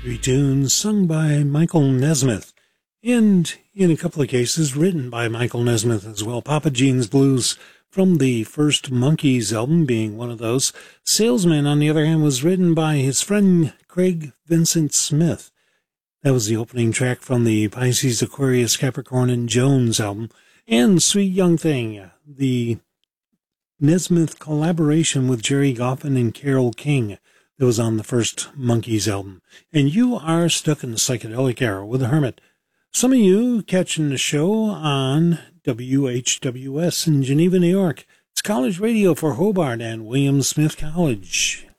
Three tunes sung by Michael Nesmith, and in a couple of cases written by Michael Nesmith as well. Papa Jean's Blues from the first Monkees album being one of those. Salesman, on the other hand, was written by his friend Craig Vincent Smith. That was the opening track from the Pisces, Aquarius, Capricorn, and Jones album. And Sweet Young Thing, the Nesmith collaboration with Jerry Goffin and Carole King that was on the first Monkees album. And you are stuck in the psychedelic era with the Hermit. Some of you catching the show on WHWS in Geneva, New York. It's college radio for Hobart and William Smith College.